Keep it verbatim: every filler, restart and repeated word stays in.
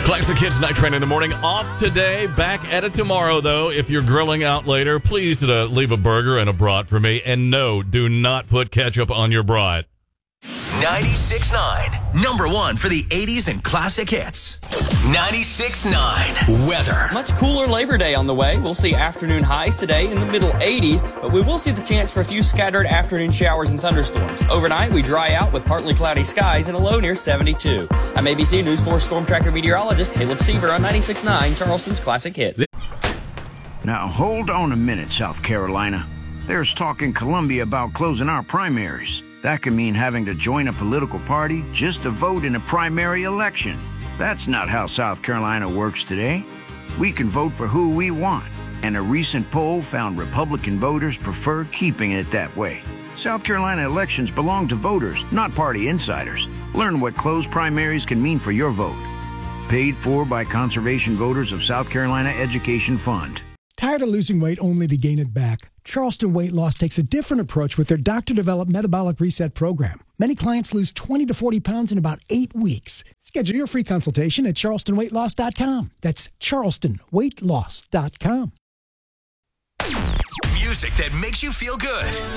Classic Hits Night Train in the morning. Off today. Back at it tomorrow, though. If you're grilling out later, please uh, leave a burger and a brat for me. And no, do not put ketchup on your brat. ninety-six point nine, number one for the eighties and classic hits. ninety-six point nine, weather. Much cooler Labor Day on the way. We'll see afternoon highs today in the middle eighties, but we will see the chance for a few scattered afternoon showers and thunderstorms. Overnight, we dry out with partly cloudy skies and a low near seventy-two. I'm A B C News four Storm Tracker meteorologist Caleb Seaver on ninety-six point nine, Charleston's Classic Hits. Now, hold on a minute, South Carolina. There's talk in Columbia about closing our primaries. That could mean having to join a political party just to vote in a primary election. That's not how South Carolina works today. We can vote for who we want, and a recent poll found Republican voters prefer keeping it that way. South Carolina elections belong to voters, not party insiders. Learn what closed primaries can mean for your vote. Paid for by Conservation Voters of South Carolina Education Fund. Tired of losing weight only to gain it back? Charleston Weight Loss takes a different approach with their doctor-developed Metabolic Reset program. Many clients lose twenty to forty pounds in about eight weeks. Schedule your free consultation at charleston weight loss dot com. That's charleston weight loss dot com. Music that makes you feel good.